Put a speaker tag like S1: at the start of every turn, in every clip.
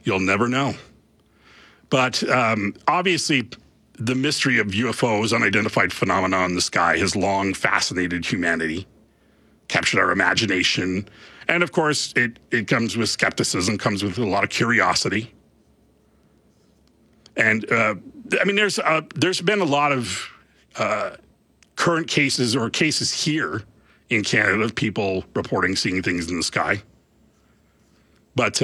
S1: You'll never know. But obviously, the mystery of UFOs, unidentified phenomena in the sky, has long fascinated humanity, captured our imagination. And of course, it comes with skepticism, comes with a lot of curiosity. And there's been a lot of current cases or cases here in Canada of people reporting seeing things in the sky. But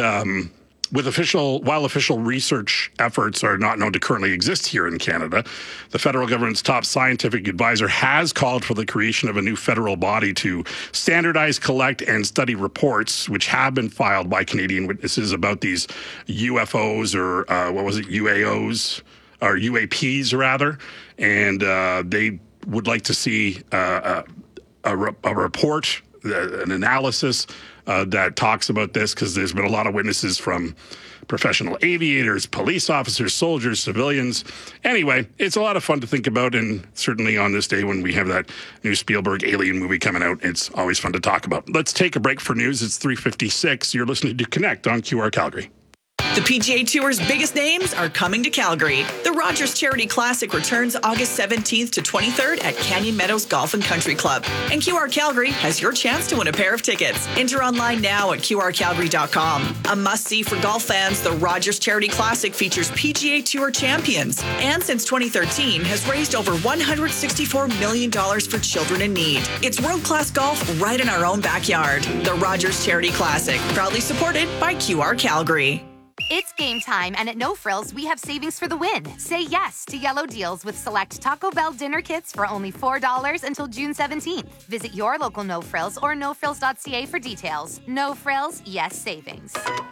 S1: while official research efforts are not known to currently exist here in Canada, the federal government's top scientific advisor has called for the creation of a new federal body to standardize, collect, and study reports which have been filed by Canadian witnesses about these UFOs or UAOs or UAPs rather, and they would like to see a report, an analysis that talks about this, because there's been a lot of witnesses from professional aviators, police officers, soldiers, civilians. Anyway, it's a lot of fun to think about, and certainly on this day when we have that new Spielberg Alien movie coming out, it's always fun to talk about. Let's take a break for news. It's 3:56. You're listening to Connect on QR Calgary.
S2: The PGA Tour's biggest names are coming to Calgary. The Rogers Charity Classic returns August 17th to 23rd at Canyon Meadows Golf and Country Club. And QR Calgary has your chance to win a pair of tickets. Enter online now at qrcalgary.com. A must-see for golf fans, the Rogers Charity Classic features PGA Tour champions. And since 2013, has raised over $164 million for children in need. It's world-class golf right in our own backyard. The Rogers Charity Classic, proudly supported by QR Calgary.
S3: It's game time, and at No Frills, we have savings for the win. Say yes to yellow deals with select Taco Bell dinner kits for only $4 until June 17th. Visit your local No Frills or nofrills.ca for details. No Frills, yes savings.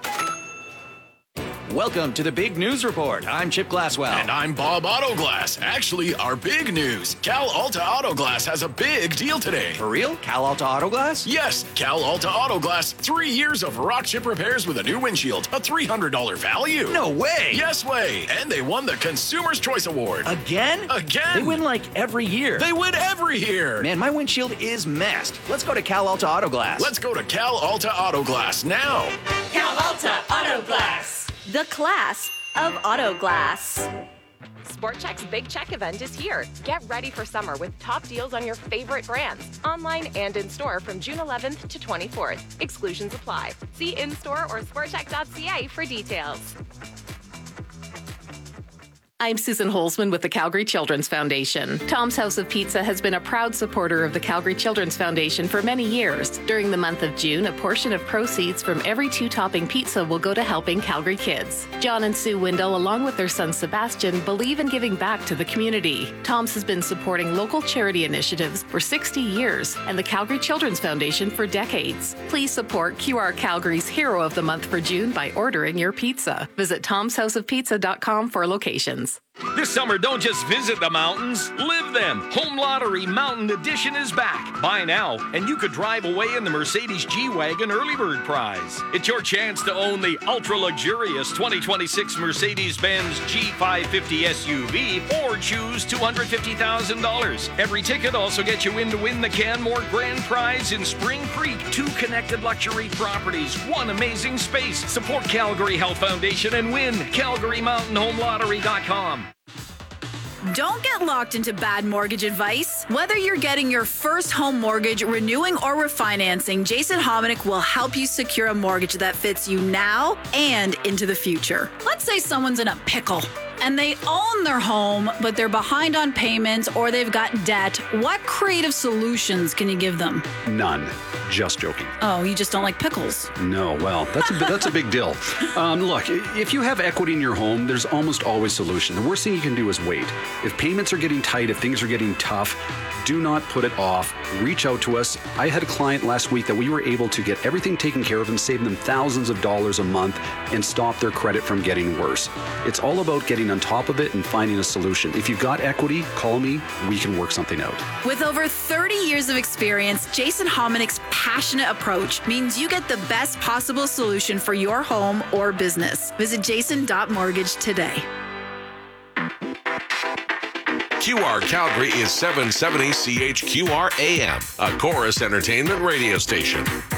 S4: Welcome to the Big News Report. I'm Chip Glasswell.
S5: And I'm Bob Autoglass. Actually, our big news. Cal Alta Autoglass has a big deal today.
S4: For real? Cal Alta Autoglass?
S5: Yes, Cal Alta Autoglass. 3 years of rock chip repairs with a new windshield. A $300 value.
S4: No way.
S5: Yes way. And they won the Consumer's Choice Award.
S4: Again?
S5: Again.
S4: They win like every year.
S5: They win every year.
S4: Man, my windshield is messed. Let's go to Cal Alta Autoglass.
S5: Let's go to Cal Alta Autoglass now.
S6: Cal Alta Autoglass.
S7: The class of auto glass.
S8: Sport Chek's Big Check event is here. Get ready for summer with top deals on your favorite brands, online and in-store from June 11th to 24th. Exclusions apply. See in-store or sportchek.ca for details.
S9: I'm Susan Holzman with the Calgary Children's Foundation. Tom's House of Pizza has been a proud supporter of the Calgary Children's Foundation for many years. During the month of June, a portion of proceeds from every 2-topping pizza will go to helping Calgary kids. John and Sue Windle, along with their son Sebastian, believe in giving back to the community. Tom's has been supporting local charity initiatives for 60 years and the Calgary Children's Foundation for decades. Please support QR Calgary's Hero of the Month for June by ordering your pizza. Visit tomshouseofpizza.com for locations.
S10: This summer, don't just visit the mountains, live them. Home Lottery Mountain Edition is back. Buy now, and you could drive away in the Mercedes G-Wagon Early Bird Prize. It's your chance to own the ultra-luxurious 2026 Mercedes-Benz G550 SUV or choose $250,000. Every ticket also gets you in to win the Canmore Grand Prize in Spring Creek. 2 connected luxury properties, 1 amazing space. Support Calgary Health Foundation and win. CalgaryMountainHomeLottery.com.
S11: Don't get locked into bad mortgage advice. Whether you're getting your first home mortgage, renewing, or refinancing, Jason Hominick will help you secure a mortgage that fits you now and into the future. Let's say someone's in a pickle and they own their home, but they're behind on payments or they've got debt. What creative solutions can you give them?
S12: None. Just joking.
S11: Oh, you just don't like pickles?
S12: No, well, that's a big deal. Look, if you have equity in your home, there's almost always a solution. The worst thing you can do is wait. If payments are getting tight, if things are getting tough, do not put it off. Reach out to us. I had a client last week that we were able to get everything taken care of and save them thousands of dollars a month and stop their credit from getting worse. It's all about getting on top of it and finding a solution. If you've got equity, call me. We can work something out.
S11: With over 30 years of experience, Jason Hominick's passionate approach means you get the best possible solution for your home or business. Visit jason.mortgage today.
S13: QR Calgary is 770 CHQR AM, a Chorus Entertainment radio station.